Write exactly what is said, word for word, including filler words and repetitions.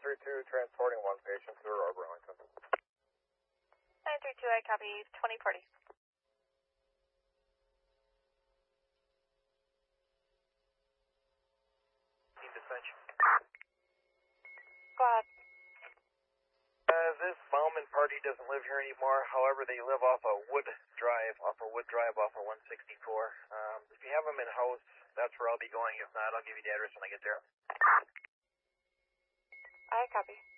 three two, transporting one patient to Aurora, Burlington. nine three two, I copy twenty forty. Need dispatch. Go ahead. Uh, this Bauman party doesn't live here anymore. However, they live off of Wood Drive, off of Wood Drive, off of one sixty-four. Um, if you have them in house, that's where I'll be going. If not, I'll give you the address when I get there. I copy.